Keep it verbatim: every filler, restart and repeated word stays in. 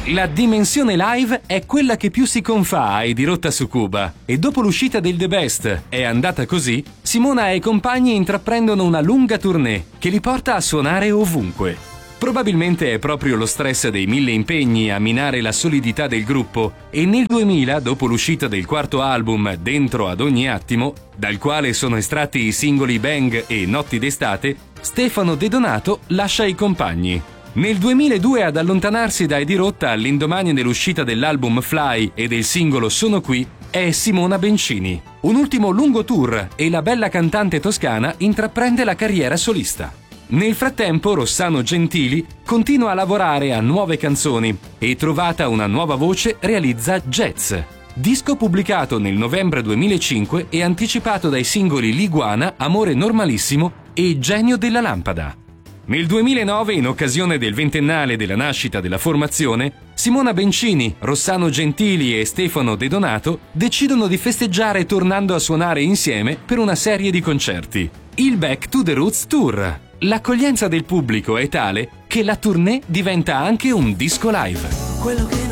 La dimensione live è quella che più si confà ai Di Rotta su Cuba e dopo l'uscita del The Best È andata così, Simona e i compagni intraprendono una lunga tournée che li porta a suonare ovunque. Probabilmente è proprio lo stress dei mille impegni a minare la solidità del gruppo e nel duemila, dopo l'uscita del quarto album Dentro ad ogni attimo, dal quale sono estratti i singoli Bang e Notti d'estate, Stefano De Donato lascia i compagni. Nel duemiladue ad allontanarsi dai Di Rotta all'indomani dell'uscita dell'album Fly e del singolo Sono qui è Simona Bencini. Un ultimo lungo tour e la bella cantante toscana intraprende la carriera solista. Nel frattempo Rossano Gentili continua a lavorare a nuove canzoni e trovata una nuova voce realizza Jazz. Disco pubblicato nel novembre duemilacinque e anticipato dai singoli Liguana, Amore normalissimo e Genio della lampada. Nel duemilanove, in occasione del ventennale della nascita della formazione, Simona Bencini, Rossano Gentili e Stefano De Donato decidono di festeggiare tornando a suonare insieme per una serie di concerti. Il Back to the Roots Tour. L'accoglienza del pubblico è tale che la tournée diventa anche un disco live. Quello che